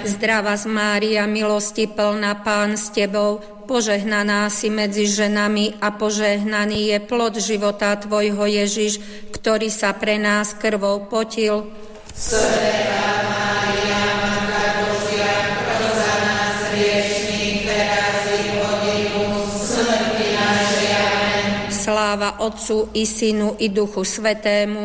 Zdravá Mária, milosti plná, Pán s Tebou, požehnaná si medzi ženami a požehnaný je plod života Tvojho Ježiš, ktorý sa pre nás krvou potil. Svätá Mária, Matka Božia, pros za nás hriešnych, teraz i v hodinu smrti našej. Amen. Sláva Otcu i Synu i Duchu Svätému,